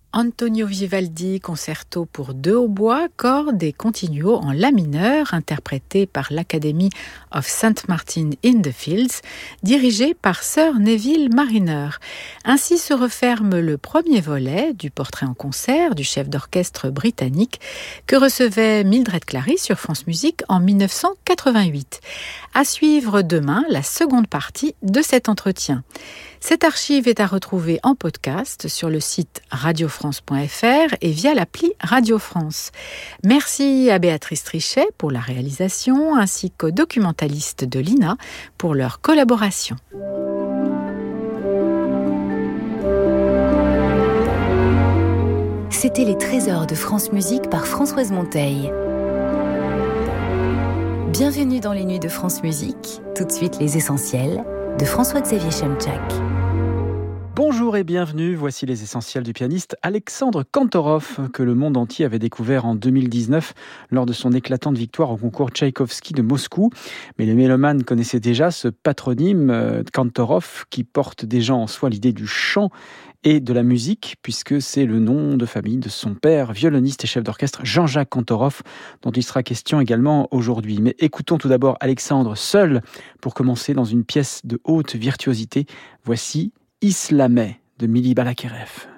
Antonio Vivaldi, concerto pour deux hautbois, cordes et continuo en la mineur, interprété par l'Academy of St. Martin in the Fields, dirigé par Sir Neville Marriner. Ainsi se referme le premier volet du portrait en concert du chef d'orchestre britannique que recevait Mildred Clary sur France Musique en 1988. À suivre demain la seconde partie de cet entretien. Cette archive est à retrouver en podcast sur le site radiofrance.fr et via l'appli Radio France. Merci à Béatrice Trichet pour la réalisation ainsi qu'aux documentalistes de l'INA pour leur collaboration. C'était les trésors de France Musique par Françoise Monteil. Bienvenue dans les nuits de France Musique. Tout de suite les essentiels de François-Xavier Chemczak. Bonjour et bienvenue, voici les essentiels du pianiste Alexandre Kantorov, que le monde entier avait découvert en 2019 lors de son éclatante victoire au concours Tchaïkovski de Moscou. Mais les mélomanes connaissaient déjà ce patronyme Kantorov qui porte déjà en soi l'idée du chant et de la musique, puisque c'est le nom de famille de son père, violoniste et chef d'orchestre Jean-Jacques Kantorov, dont il sera question également aujourd'hui. Mais écoutons tout d'abord Alexandre seul, pour commencer dans une pièce de haute virtuosité. Voici Islameh de Mili Balakirev.